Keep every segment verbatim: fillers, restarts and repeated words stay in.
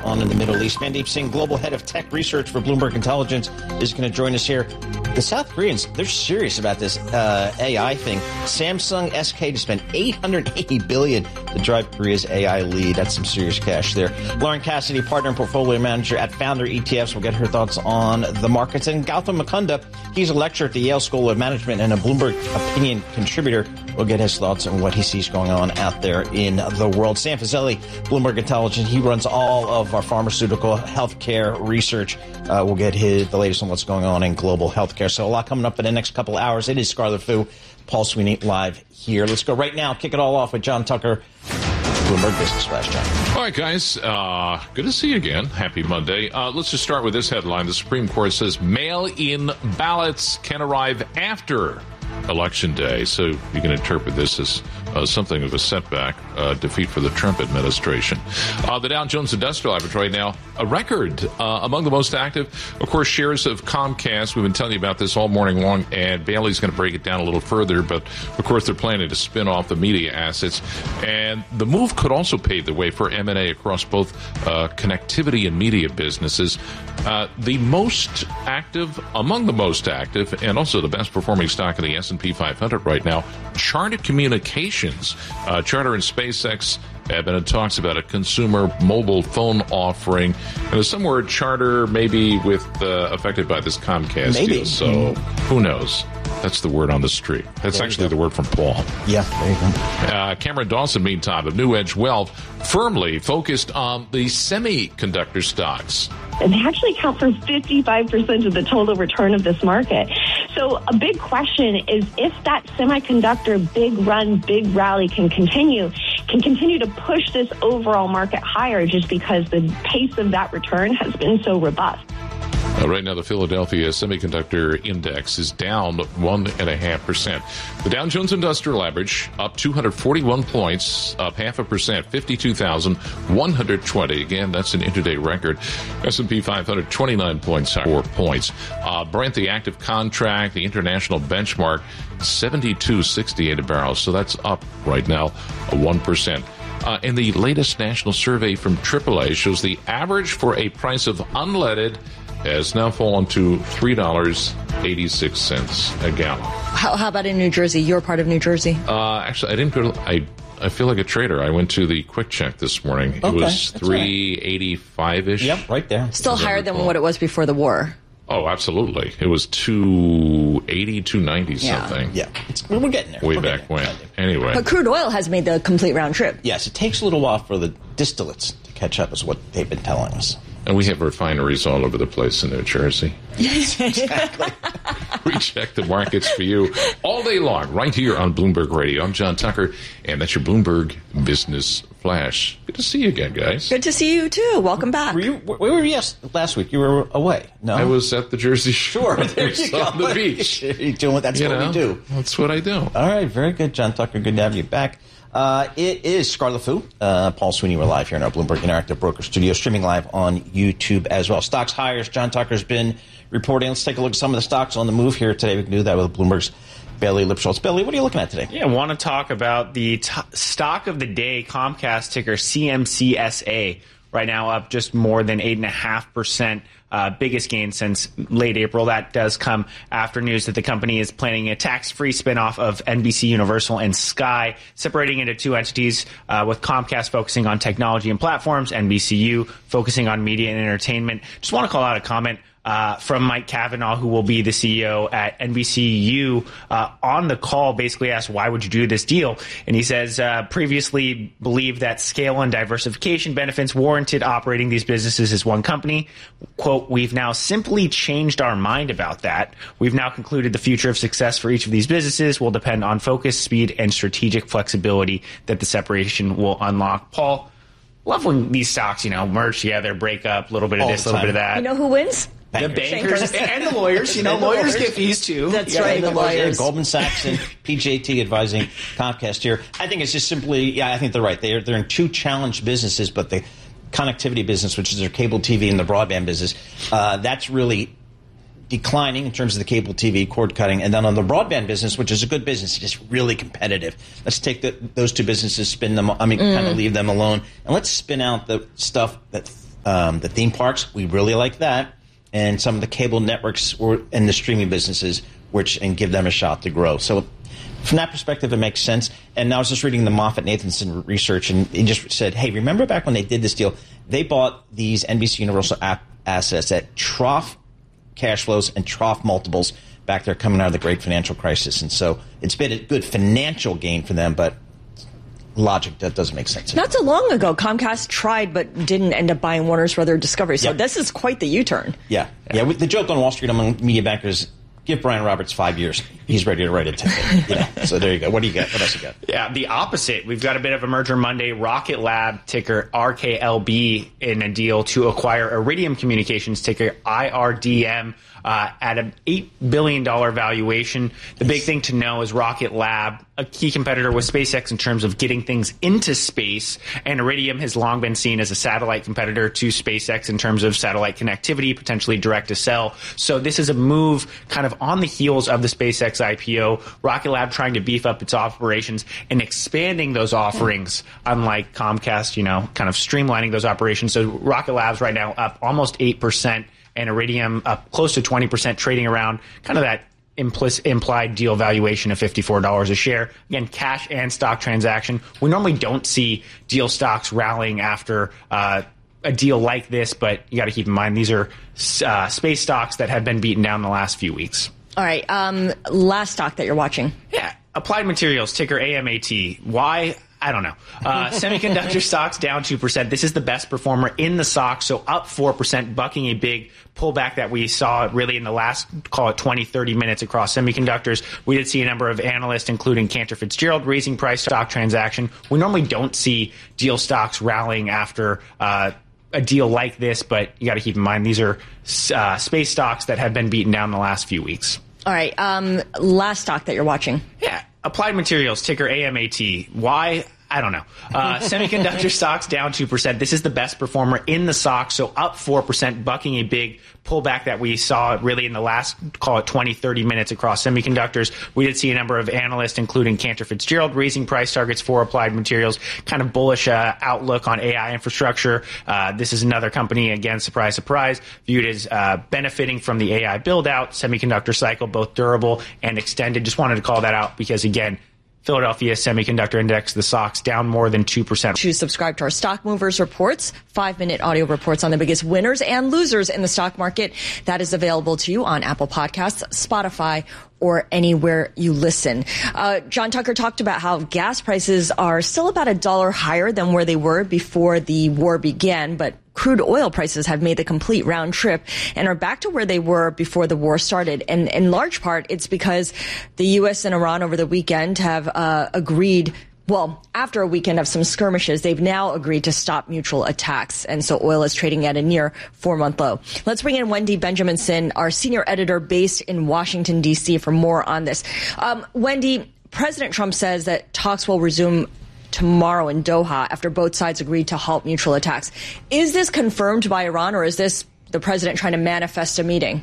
on in the Middle East. Mandeep Singh, global head of tech research for Bloomberg Intelligence, is going to join us here. The South Koreans, they're serious about this uh, A I thing. Samsung S K to spend eight hundred eighty billion dollars to drive Korea's A I lead. That's some serious cash there. Lauren Cassidy, partner and portfolio manager at Founder E T Fs, will get her thoughts on the markets. And Gautam Mukunda, he's a lecturer at the Yale School of Management and a Bloomberg opinion contributor, will get his thoughts on what he sees going on out there in the world. Sam Fazeli, Bloomberg Intelligence, he runs all of our pharmaceutical healthcare research. Uh, we'll get his, the latest on what's going on in global healthcare. So a lot coming up in the next couple of hours. It is Scarlet Fu, Paul Sweeney live here. Let's go right now. Kick it all off with John Tucker, Bloomberg Business Flash. John. All right, guys. Uh, good to see you again. Happy Monday. Uh, let's just start with this headline. The Supreme Court says mail-in ballots can arrive after Election Day. So you can interpret this as uh, something of a setback, uh, defeat for the Trump administration. Uh, the Dow Jones Industrial Average right now, a record uh, among the most active. Of course, shares of Comcast. We've been telling you about this all morning long, and Bailey's going to break it down a little further. But, of course, they're planning to spin off the media assets. And the move could also pave the way for M and A across both uh, connectivity and media businesses. Uh, the most active, among the most active, and also the best performing stock in the S and P five hundred right now, Charter Communications. Uh, Charter and SpaceX have been in talks about a consumer mobile phone offering. And there's some word Charter maybe with uh, affected by this Comcast maybe. deal. So mm. who knows? That's the word on the street. That's there actually the word from Paul. Yeah, there you go. Uh, Cameron Dawson, meantime, of New Edge Wealth, firmly focused on the semiconductor stocks. And they actually account for fifty-five percent of the total return of this market. So a big question is if that semiconductor big run, big rally can continue, can continue to push this overall market higher just because the pace of that return has been so robust. Uh, right now, the Philadelphia Semiconductor Index is down one point five percent. The Dow Jones Industrial Average up two hundred forty-one points, up half a percent, fifty-two thousand one hundred twenty. Again, that's an intraday record. S and P five hundred, twenty-nine points, four points. Uh, Brent, the active contract, the international benchmark, seventy-two sixty-eight a barrel. So that's up right now, uh, one percent. Uh, and the latest national survey from triple A shows the average for a price of unleaded has now fallen to three dollars and eighty-six cents a gallon. How, how about in New Jersey? Your part of New Jersey? Uh, actually, I didn't go to... I, I feel like a trader. I went to the Quick Check this morning. It okay, was three eighty-five-ish. Yep, right there. Still higher than what it was before the war. Oh, absolutely. It was two eighty, two ninety Yeah. something. Yeah, it's, we're getting there. Way we're back there. when. Anyway. But crude oil has made the complete round trip. Yes, it takes a little while for the distillates to catch up, is what they've been telling us. And we have refineries all over the place in New Jersey. Yes, exactly. We check the markets for you all day long, right here on Bloomberg Radio. I'm John Tucker, and that's your Bloomberg Business Flash. Good to see you again, guys. Good to see you, too. Welcome back. Were you, where were you yes, last week? You were away. No? I was at the Jersey Shore. There you go. On the beach. You're doing, that's you what know, we do. That's what I do. All right, very good, John Tucker. Good to have you back. Uh, it is Scarlet Fu. Uh, Paul Sweeney. We're live here in our Bloomberg Interactive Broker Studio, streaming live on YouTube as well. Stocks hires. John Tucker's been reporting. Let's take a look at some of the stocks on the move here today. We can do that with Bloomberg's Bailey Lipschultz. Bailey, what are you looking at today? Yeah, I want to talk about the t- stock of the day, Comcast ticker C M C S A. Right now up just more than eight point five percent. Uh, biggest gain since late April. That does come after news that the company is planning a tax-free spinoff of N B C Universal and Sky, separating into two entities, uh, with Comcast focusing on technology and platforms, N B C U focusing on media and entertainment. Just want to call out a comment Uh, from Mike Cavanaugh, who will be the C E O at N B C U, uh, on the call, basically asked, why would you do this deal? And he says, uh, previously believed that scale and diversification benefits warranted operating these businesses as one company. Quote, we've now simply changed our mind about that. We've now concluded the future of success for each of these businesses will depend on focus, speed, and strategic flexibility that the separation will unlock. Paul, love when these stocks, you know, merge together, break up, a little bit of All this, a little bit of that. You know who wins? The bankers and the lawyers, you know, lawyers get fees too. That's Yeah, right, the lawyers. Goldman Sachs and P J T advising Comcast here. I think it's just simply, yeah, I think they're right. They're, they're in two challenged businesses, but the connectivity business, which is their cable T V, and the broadband business, uh, that's really declining in terms of the cable T V cord cutting. And then on the broadband business, which is a good business, it is really competitive. Let's take the, those two businesses, spin them, I mean, mm. kind of leave them alone, and let's spin out the stuff that um, the theme parks. We really like that. And some of the cable networks or, and the streaming businesses, which and give them a shot to grow. So from that perspective, it makes sense. And I was just reading the MoffettNathanson research, and he just said, hey, remember back when they did this deal, they bought these N B C Universal app assets at trough cash flows and trough multiples back there coming out of the great financial crisis. And so it's been a good financial gain for them, but logic that doesn't make sense. Not so long ago, Comcast tried but didn't end up buying Warner's Brother Discovery. So yep. This is quite the U-turn. Yeah. Yeah. yeah. The joke on Wall Street among media bankers, give Brian Roberts five years. He's ready to write a ticket. You know? So there you go. What do you got? What else you got? Yeah, the opposite. We've got a bit of a merger Monday. Rocket Lab, ticker R K L B, in a deal to acquire Iridium Communications, ticker I R D M, uh, at an eight billion dollars valuation. The big thing to know is Rocket Lab, a key competitor with SpaceX in terms of getting things into space, and Iridium has long been seen as a satellite competitor to SpaceX in terms of satellite connectivity, potentially direct to cell. So this is a move kind of on the heels of the SpaceX I P O. Rocket Lab trying to beef up its operations and expanding those offerings, unlike Comcast, you know, kind of streamlining those operations. So Rocket Lab's right now up almost eight percent, and Iridium up close to twenty percent, trading around kind of that Implic- implied deal valuation of fifty-four dollars a share. Again, cash and stock transaction. We normally don't see deal stocks rallying after uh, a deal like this, but you got to keep in mind these are uh, space stocks that have been beaten down in the last few weeks. All right. Um, last stock that you're watching. Yeah. Applied Materials, ticker A M A T. Why? I don't know. Uh, semiconductor stocks down two percent. This is the best performer in the S O X, so up four percent, bucking a big pullback that we saw really in the last, call it twenty, thirty minutes across semiconductors. We did see a number of analysts, including Cantor Fitzgerald, raising price stock transaction. We normally don't see deal stocks rallying after uh, a deal like this, but you got to keep in mind these are uh, space stocks that have been beaten down in the last few weeks. All right. Um, last stock that you're watching. Yeah. Applied Materials, ticker A M A T. Why? I don't know. Uh, semiconductor stocks down two percent. This is the best performer in the S O X, so up four percent, bucking a big pullback that we saw really in the last, call it twenty, thirty minutes across semiconductors. We did see a number of analysts, including Cantor Fitzgerald, raising price targets for Applied Materials, kind of bullish uh, outlook on A I infrastructure. Uh, this is another company, again, surprise, surprise, viewed as uh, benefiting from the A I build-out, semiconductor cycle, both durable and extended. Just wanted to call that out because, again, Philadelphia Semiconductor Index, the S O X, down more than two percent. To subscribe to our Stock Movers reports, five-minute audio reports on the biggest winners and losers in the stock market. That is available to you on Apple Podcasts, Spotify, or anywhere you listen. Uh, John Tucker talked about how gas prices are still about a dollar higher than where they were before the war began, but crude oil prices have made the complete round trip and are back to where they were before the war started. And in large part, it's because the U S and Iran over the weekend have uh, agreed, well, after a weekend of some skirmishes, they've now agreed to stop mutual attacks. And so oil is trading at a near four-month low. Let's bring in Wendy Benjaminson, our senior editor based in Washington, D C, for more on this. Um, Wendy, President Trump says that talks will resume tomorrow in Doha after both sides agreed to halt mutual attacks. Is this confirmed by Iran, or is this the president trying to manifest a meeting?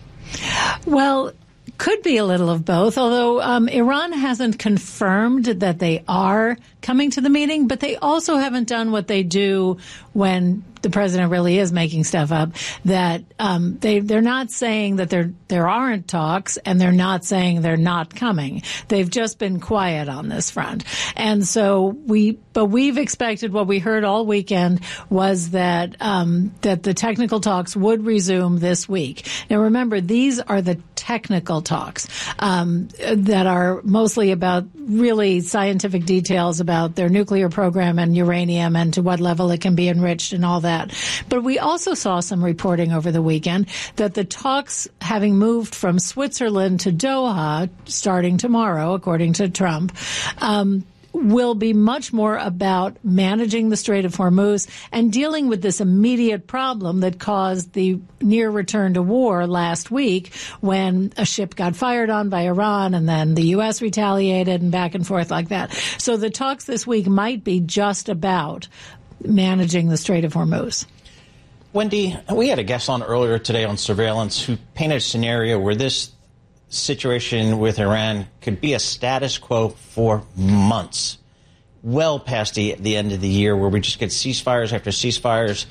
Well, could be a little of both, although um, Iran hasn't confirmed that they are coming to the meeting, but they also haven't done what they do when the president really is making stuff up, that um, they, they're not saying that there there aren't talks, and they're not saying they're not coming. They've just been quiet on this front. And so we, but we've expected, what we heard all weekend was that um, that the technical talks would resume this week. Now remember, these are the technical talks um, that are mostly about really scientific details about their nuclear program and uranium and to what level it can be enriched and all that. But we also saw some reporting over the weekend that the talks, having moved from Switzerland to Doha starting tomorrow, according to Trump, um, will be much more about managing the Strait of Hormuz and dealing with this immediate problem that caused the near return to war last week when a ship got fired on by Iran and then the U S retaliated and back and forth like that. So the talks this week might be just about managing the Strait of Hormuz. Wendy, we had a guest on earlier today on surveillance who painted a scenario where this situation with Iran could be a status quo for months, well past the, the end of the year, where we just get ceasefires after ceasefires.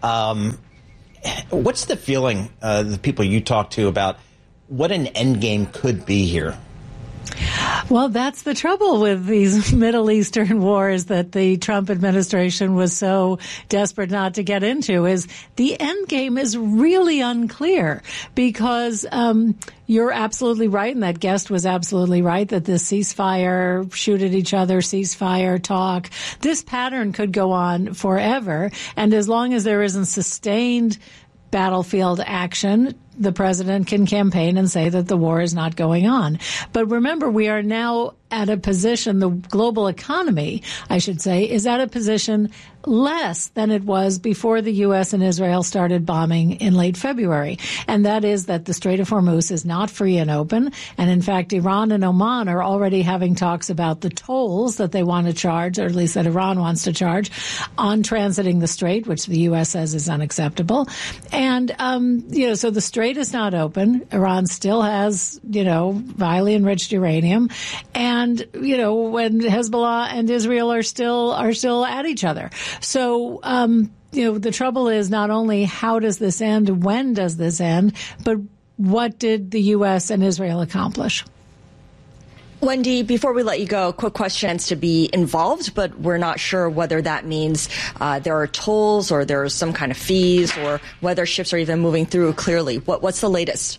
Um, what's the feeling, uh, the people you talk to, about what an end game could be here? Well, that's the trouble with these Middle Eastern wars that the Trump administration was so desperate not to get into, is the end game is really unclear because um, you're absolutely right, and that guest was absolutely right, that the ceasefire, shoot at each other, ceasefire talk, this pattern could go on forever. And as long as there isn't sustained battlefield action, the president can campaign and say that the war is not going on. But remember, we are now at a position, the global economy, I should say, is at a position less than it was before the U S and Israel started bombing in late February. And that is that the Strait of Hormuz is not free and open. And in fact, Iran and Oman are already having talks about the tolls that they want to charge, or at least that Iran wants to charge, on transiting the strait, which the U S says is unacceptable. And, um, you know, so the strait is not open. Iran still has, you know, highly enriched uranium. And, you know, when Hezbollah and Israel are still, are still at each other. So, um, you know, the trouble is not only how does this end, when does this end, but what did the U S and Israel accomplish? Wendy, before we let you go, quick question to be involved, but we're not sure whether that means uh, there are tolls or there's some kind of fees or whether ships are even moving through clearly. What, what's the latest?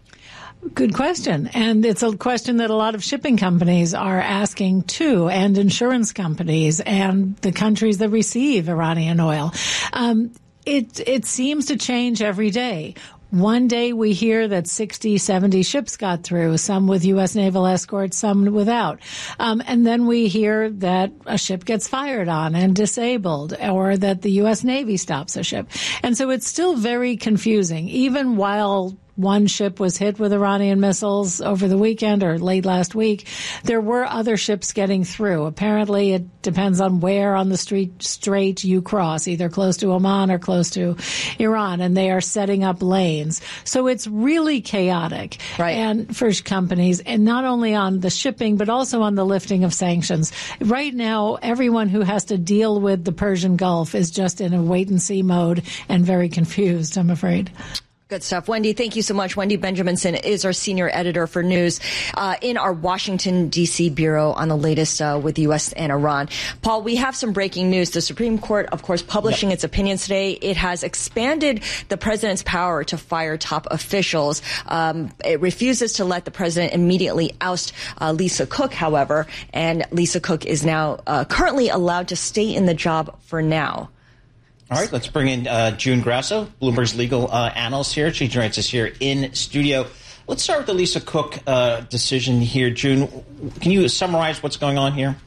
Good question. And it's a question that a lot of shipping companies are asking too, and insurance companies and the countries that receive Iranian oil. Um, it, it seems to change every day. One day we hear that sixty, seventy ships got through, some with U S naval escorts, some without. Um, and then we hear that a ship gets fired on and disabled, or that the U S Navy stops a ship. And so it's still very confusing, even while one ship was hit with Iranian missiles over the weekend or late last week. There were other ships getting through. Apparently, it depends on where on the street strait you cross, either close to Oman or close to Iran, and they are setting up lanes. So it's really chaotic. Right. And for companies, and not only on the shipping, but also on the lifting of sanctions. Right now, everyone who has to deal with the Persian Gulf is just in a wait-and-see mode and very confused, I'm afraid. Good stuff. Wendy, thank you so much. Wendy Benjaminson is our senior editor for news uh, in our Washington, D C bureau on the latest uh, with the U S and Iran. Paul, we have some breaking news. The Supreme Court, of course, publishing yep. its opinions today. It has expanded the president's power to fire top officials. Um, it refuses to let the president immediately oust uh, Lisa Cook, however, and Lisa Cook is now uh, currently allowed to stay in the job for now. All right, let's bring in uh, June Grasso, Bloomberg's legal uh, analyst here. She joins us here in studio. Let's start with the Lisa Cook uh, decision here. June, can you summarize what's going on here?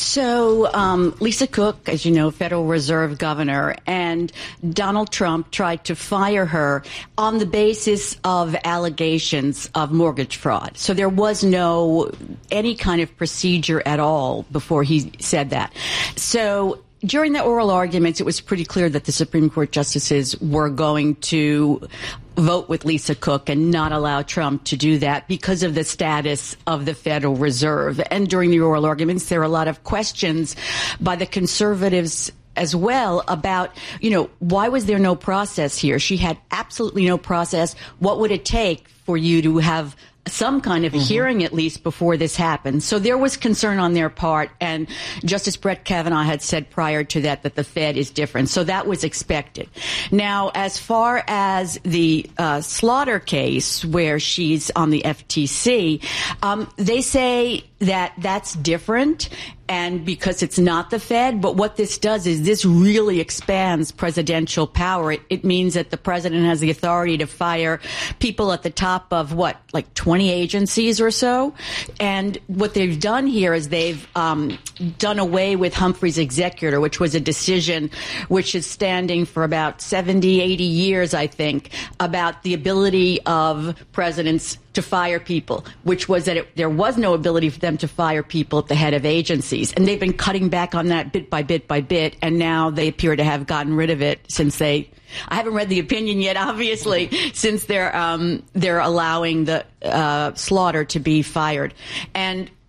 So um, Lisa Cook, as you know, Federal Reserve governor, and Donald Trump tried to fire her on the basis of allegations of mortgage fraud. So there was no any kind of procedure at all before he said that. So during the oral arguments, it was pretty clear that the Supreme Court justices were going to vote with Lisa Cook and not allow Trump to do that because of the status of the Federal Reserve. And during the oral arguments, there were a lot of questions by the conservatives as well about, you know, why was there no process here? She had absolutely no process. What would it take for you to have some kind of a mm-hmm. hearing at least before this happened? So there was concern on their part, and Justice Brett Kavanaugh had said prior to that that the Fed is different. So that was expected. Now, as far as the uh, Slaughter case, where she's on the F T C, um, they say that that's different, and because it's not the Fed. But what this does is this really expands presidential power. It, it means that the president has the authority to fire people at the top of what, like twenty agencies or so. And what they've done here is they've um, done away with Humphrey's executor, which was a decision which is standing for about seventy, eighty years, I think, about the ability of presidents to fire people, which was that it, there was no ability for them to fire people at the head of agencies. And they've been cutting back on that bit by bit by bit, and now they appear to have gotten rid of it since they I haven't read the opinion yet, obviously, since they're um, they're allowing the uh, Slaughter to be fired. And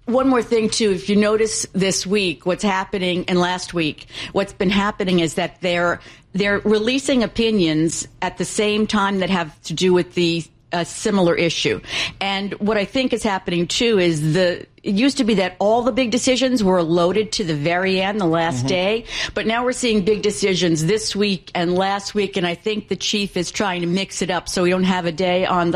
one more thing, too. If you notice this week, what's happening, and last week, what's been happening is that they're they're releasing opinions at the same time that have to do with the a similar issue. And what I think is happening, too, is the it used to be that all the big decisions were loaded to the very end, the last mm-hmm. day. But now we're seeing big decisions this week and last week. And I think the chief is trying to mix it up so we don't have a day on the